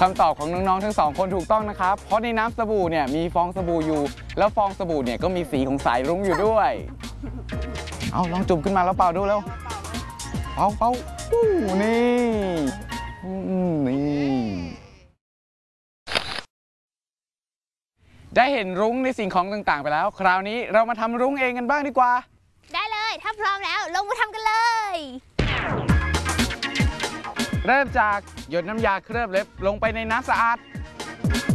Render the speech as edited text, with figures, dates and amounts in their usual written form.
คำตอบของน้องๆทั้ง2คนถูกต้องนะครับเพราะในน้ำสบู่เนี่ยมีฟองสบู่อยู่แล้วฟองสบู่เนี่ยก็มีสีของสายรุ้งอยู่ด้วยเอาลองจุ่มขึ้นมาแล้วเป่าดูแล้วเป่านี่ได้เห็นรุ้งในสิ่งของต่างๆไปแล้วคราวนี้เรามาทำรุ้งเองกันบ้างดีกว่าได้เลยถ้าพร้อมแล้วลงมือทำกันเลยเริ่มจากหยดน้ำยาเคลือบเล็บลงไปในน้ำสะอาด